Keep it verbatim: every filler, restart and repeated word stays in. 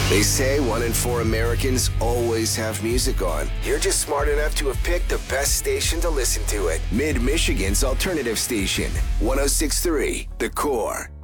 They say one in four Americans always have music on. You're just smart enough to have picked the best station to listen to it. Mid-Michigan's alternative station, one oh six point three, The Core.